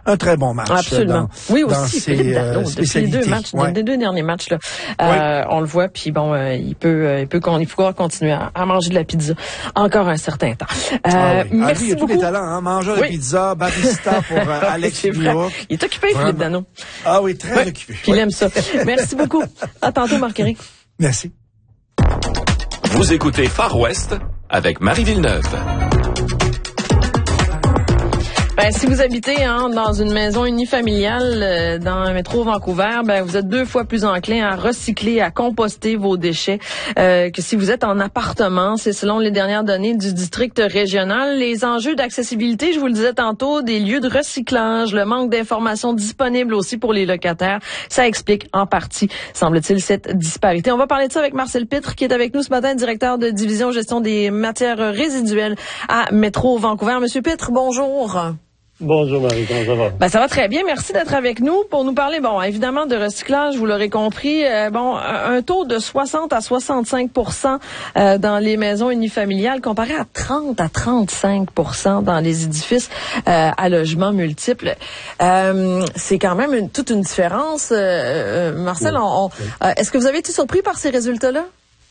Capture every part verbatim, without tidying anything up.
un très bon match. Absolument. Dans, oui, dans aussi, ses, Philippe Danault, euh, depuis les deux matchs, ouais. les deux derniers matchs, là, ouais. euh, on le voit, puis bon, euh, il peut, euh, il peut, il faut continuer à, à manger de la pizza encore un certain temps. Euh, ah oui. Merci ah, lui, il a beaucoup. tous les talents, hein, mangeur oui. de pizza, barista pour euh, Alex Newhook. Il est occupé, Vraiment. Philippe Danault. Ah oui, très ouais. occupé. Puis il aime ça. Merci beaucoup. À tantôt, Marc-Éric. Merci. Vous écoutez Far West avec Marie Villeneuve. Ben, si vous habitez hein, dans une maison unifamiliale euh, dans un métro Vancouver, ben vous êtes deux fois plus enclin à recycler, à composter vos déchets euh, que si vous êtes en appartement. C'est selon les dernières données du district régional. Les enjeux d'accessibilité, je vous le disais tantôt, des lieux de recyclage, le manque d'informations disponibles aussi pour les locataires, ça explique en partie, semble-t-il, cette disparité. On va parler de ça avec Marcel Pitre, qui est avec nous ce matin, directeur de division gestion des matières résiduelles à Métro Vancouver. Monsieur Pitre, bonjour. Bonjour Marie, comment ça va? Ben ça va très bien, merci d'être avec nous pour nous parler, bon, évidemment de recyclage, vous l'aurez compris, euh, bon, un taux de soixante à soixante-cinq pour cent euh, dans les maisons unifamiliales comparé à trente à trente-cinq pour cent dans les édifices euh, à logements multiples. Euh, c'est quand même une, toute une différence. Euh, Marcel, oui. on, on, euh, est-ce que vous avez été surpris par ces résultats-là?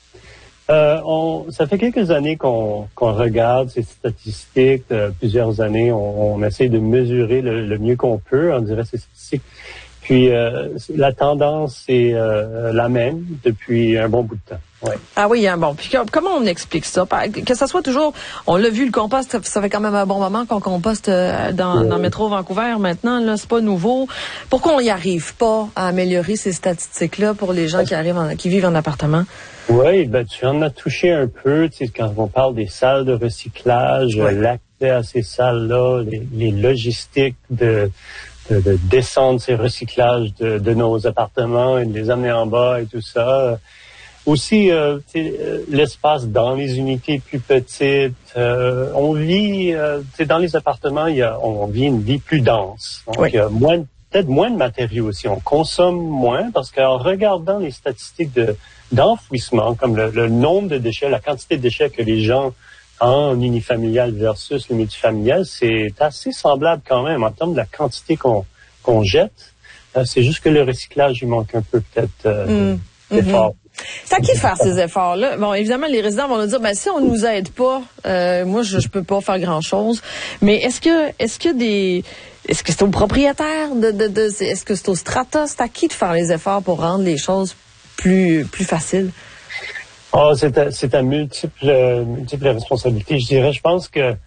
Euh, on, ça fait quelques années qu'on, qu'on regarde ces statistiques, euh, plusieurs années, on, on essaie de mesurer le, le mieux qu'on peut, on dirait ces statistiques. Puis euh, la tendance est euh, la même depuis un bon bout de temps. Ouais. Ah oui, hein, bon. Puis comment on explique ça? Que ça soit toujours, on l'a vu, le compost, ça fait quand même un bon moment qu'on composte dans, oui. dans le métro Vancouver maintenant, là, c'est pas nouveau. Pourquoi on n'y arrive pas à améliorer ces statistiques-là pour les gens qui arrivent en, qui vivent en appartement? Oui, ben tu en as touché un peu, tu sais, quand on parle des salles de recyclage, oui. l'accès à ces salles-là, les, les logistiques de, de, de descendre ces recyclages de, de nos appartements et de les amener en bas et tout ça. Aussi, euh, l'espace dans les unités plus petites. Euh, on vit, euh, dans les appartements, il y a, on vit une vie plus dense. Donc, oui. il y a moins, peut-être moins de matériaux aussi. On consomme moins parce qu'en regardant les statistiques de, d'enfouissement, comme le, le nombre de déchets, la quantité de déchets que les gens ont en unifamilial versus le multifamilial, c'est assez semblable quand même en termes de la quantité qu'on, qu'on jette. Euh, c'est juste que le recyclage, il manque un peu peut-être euh, mmh. d'effort. Mmh. C'est à qui de faire ces efforts-là? Bon, évidemment, les résidents vont nous dire, ben si on nous aide pas, euh, moi je, je peux pas faire grand-chose. Mais est-ce que, est-ce que des, est-ce que c'est aux propriétaires de, de, de, est-ce que c'est au strata? C'est à qui de faire les efforts pour rendre les choses plus, plus faciles? Oh, c'est à, c'est à multiples, euh, multiples responsabilités. Je dirais, je pense que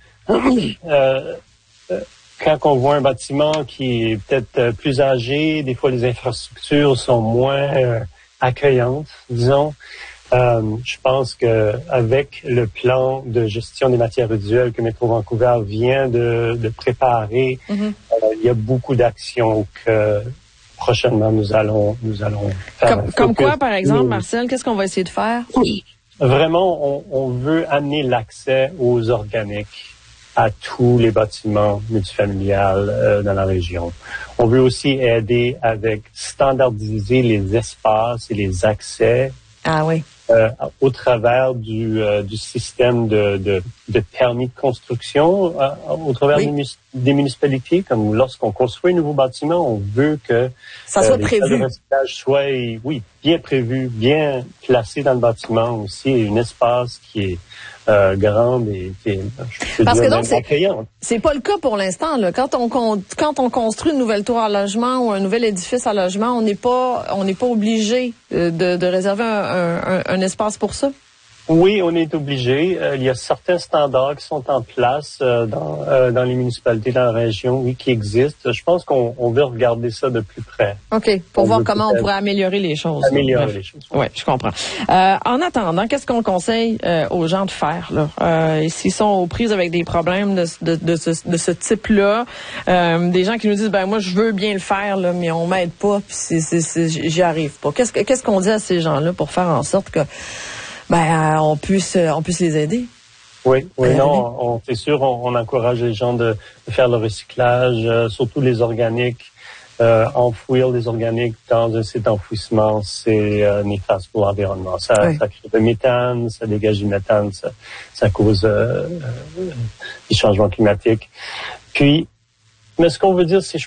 euh, quand on voit un bâtiment qui est peut-être euh, plus âgé, des fois les infrastructures sont moins euh, accueillante, disons. Euh, je pense que avec le plan de gestion des matières résiduelles que Métro Vancouver vient de, de préparer, mm-hmm. euh, il y a beaucoup d'actions que prochainement nous allons nous allons faire. Comme, comme quoi, par exemple, Marcel, qu'est-ce qu'on va essayer de faire? Vraiment, on, on veut amener l'accès aux organiques à tous les bâtiments multifamiliales euh, dans la région. On veut aussi aider avec standardiser les espaces et les accès ah oui. euh, au travers du, euh, du système de, de, de permis de construction euh, au travers oui. des, des municipalités. Comme lorsqu'on construit un nouveau bâtiment, on veut que ça soit euh, les prévu. salles de recyclage soient oui, bien prévu, bien placé dans le bâtiment aussi, et un espace qui est Euh, grande et, et je parce dire, que donc c'est, accueillante. c'est pas le cas pour l'instant là. Quand on quand on construit une nouvelle tour à logement ou un nouvel édifice à logement, on n'est pas on n'est pas obligé de, de réserver un, un, un espace pour ça. Oui, on est obligé. Euh, il y a certains standards qui sont en place euh, dans, euh, dans les municipalités dans la région, oui, qui existent. Je pense qu'on on veut regarder ça de plus près. OK, pour on voir comment on pourrait améliorer les choses. Améliorer Bref. les choses. Oui, ouais, je comprends. Euh, en attendant, qu'est-ce qu'on conseille euh, aux gens de faire, là? Euh, s'ils sont aux prises avec des problèmes de, de, de, ce, de ce type-là, euh, des gens qui nous disent, ben moi, je veux bien le faire, là, mais on m'aide pas, puis c'est, c'est, c'est, j'y arrive pas. Qu'est-ce, qu'est-ce qu'on dit à ces gens-là pour faire en sorte que ben euh, on puisse euh, on puisse les aider? Oui, oui, non, on, c'est sûr, on, on encourage les gens de, de faire le recyclage, euh, surtout les organiques. Euh, enfouir les organiques dans un site d'enfouissement, c'est euh, néfaste pour l'environnement. Ça, oui. ça crée du méthane, ça dégage du méthane, ça, ça cause euh, euh, des changements climatiques. Puis, mais ce qu'on veut dire, c'est